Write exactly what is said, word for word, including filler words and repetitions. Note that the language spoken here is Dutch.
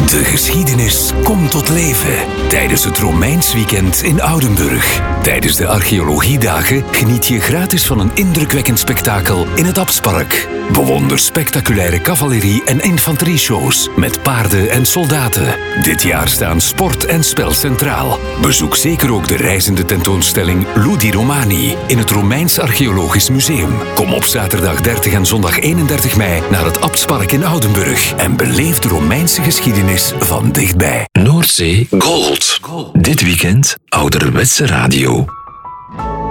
De geschiedenis komt tot leven tijdens het Romeins weekend in Oudenburg. Tijdens de archeologiedagen geniet je gratis van een indrukwekkend spektakel in het Abtspark. Bewonder spectaculaire cavalerie- en infanterieshows met paarden en soldaten. Dit jaar staan sport en spel centraal. Bezoek zeker ook de reizende tentoonstelling Ludi Romani in het Romeins Archeologisch Museum. Kom op zaterdag dertig en zondag eenendertig mei naar het Abtspark in Oudenburg en beleef de Romeinse geschiedenis van dichtbij. Noordzee Gold. Dit weekend ouderwetse radio.